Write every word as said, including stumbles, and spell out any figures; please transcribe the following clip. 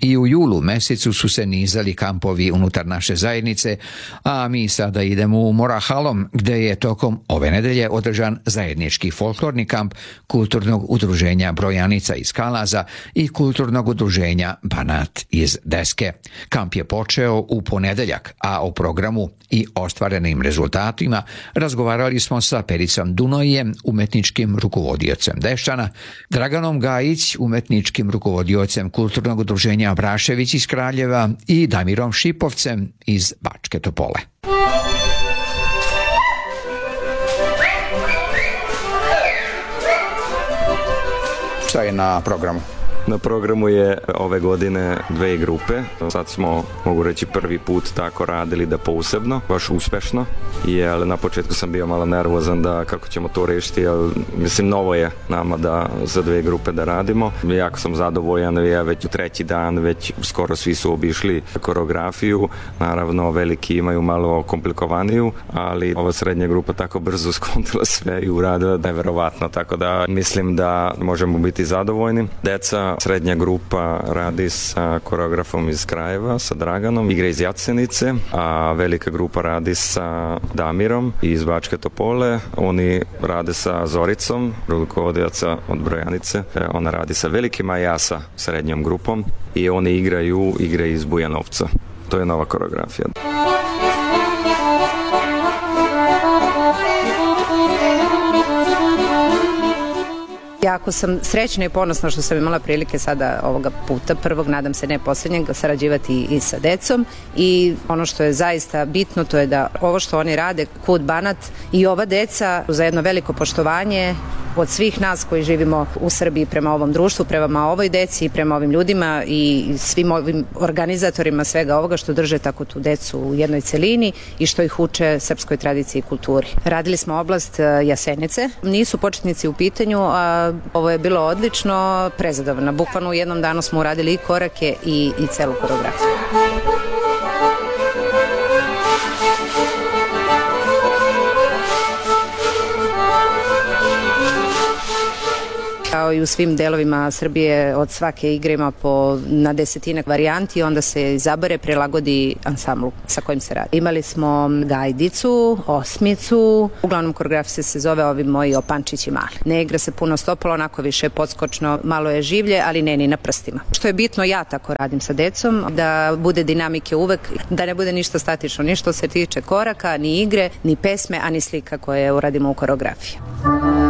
I u julu mesecu su se nizali kampovi unutar naše zajednice, a mi sada idemo u Morahalom, gde je tokom ove nedelje održan zajednički folklorni kamp Kulturnog udruženja Brojanica iz Kalaza i Kulturnog udruženja Banat iz Deske. Kamp je počeo u ponedeljak, a o programu i ostvarenim rezultatima razgovarali smo sa Pericom Dunojem, umetničkim rukovodiocem Deščana, Draganom Gajić, umetničkim rukovodiocem Kulturnog udruženja Brašević iz Kraljeva i Damirom Šipovcem iz Bačke Topole. Šta je na programu? Na programu je ove godine dve grupe. Sad smo, mogu reći, prvi put tako radili da posebno, baš uspešno. Jer na početku sam bio malo nervozan da kako ćemo to rešiti, jer mislim novo je nama da za dve grupe da radimo. Jako sam zadovoljan, ja već u treći dan, već skoro svi su obišli koreografiju. Naravno, veliki imaju malo komplikovaniju, ali ova srednja grupa tako brzo skontila sve i uradila da je verovatno, tako da mislim da možemo biti zadovoljni. Deca, srednja grupa radi sa koreografom iz Krajeva, sa Draganom, igra iz Jasenice, a velika grupa radi sa Damirom iz Bačke Topole. Oni rade sa Zoricom, rukovodioca od Brojanice. Ona radi sa velikim, a ja sa srednjom grupom i oni igraju igre iz Bujanovca. To je nova koreografija. Jako sam srećna i ponosna što sam imala prilike sada ovoga puta, prvog, nadam se ne posljednjeg, sarađivati i sa decom i ono što je zaista bitno to je da ovo što oni rade, Kud Banat i ova deca za jedno veliko poštovanje od svih nas koji živimo u Srbiji prema ovom društvu, prema ovoj deci i prema ovim ljudima i svim ovim organizatorima svega ovoga što drže tako tu decu u jednoj celini i što ih uče srpskoj tradiciji i kulturi. Radili smo oblast Jasenice, nisu početnici u pitanju, a ovo je bilo odlično, prezadovoljno. Bukvalno u jednom danu smo uradili i korake i, i celu koreografiju. Kao i u svim delovima Srbije od svake igre ima po na desetine varijanti, onda se izabere, prilagodi ansamblu sa kojim se radi. Imali smo gajdicu, osmicu, uglavnom koreografija se zove Ovi moji opančići mali. Ne igra se puno stopalo, onako više podskočno, malo je življe, ali ne ni na prstima. Što je bitno, ja tako radim sa decom, da bude dinamike uvek, da ne bude ništa statično, ni što se tiče koraka, ni igre, ni pesme, a ni slika koje uradimo u koreografiji.